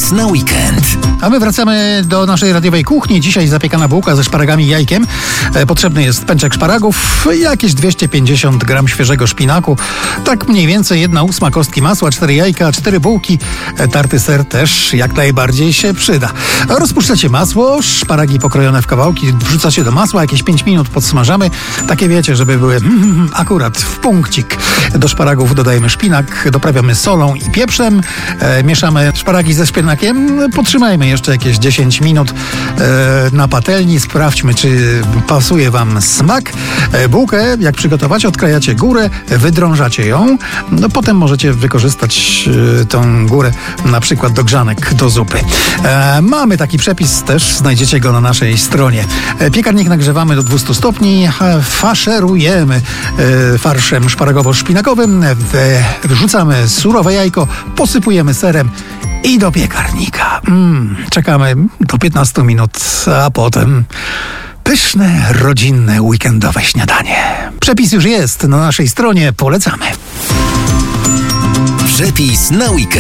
Przepis na weekend. A my wracamy do naszej radiowej kuchni. Dzisiaj zapiekana bułka ze szparagami i jajkiem. Potrzebny jest pęczek szparagów, jakieś 250 gram świeżego szpinaku, tak mniej więcej 1/8 kostki masła, 4 jajka, 4 bułki. Tarty ser też jak najbardziej się przyda. Rozpuszczacie masło, szparagi pokrojone w kawałki wrzucacie do masła, jakieś 5 minut podsmażamy. Takie wiecie, żeby były akurat w punkcik. Do szparagów dodajemy szpinak, doprawiamy solą i pieprzem. Mieszamy szparagi ze szpinakiem. Potrzymajmy jeszcze jakieś 10 minut na patelni. Sprawdźmy, czy pasuje wam smak. Bułkę, jak przygotować, odkrajacie górę, wydrążacie ją. No, potem możecie wykorzystać tą górę na przykład do grzanek, do zupy. Mamy taki przepis, też znajdziecie go na naszej stronie. Piekarnik nagrzewamy do 200 stopni. Faszerujemy farszem szparagowo-szpinakowym. Wrzucamy surowe jajko, posypujemy serem i do piekarnika. Czekamy do 15 minut, a potem pyszne, rodzinne, weekendowe śniadanie. Przepis już jest na naszej stronie, polecamy. Przepis na weekend.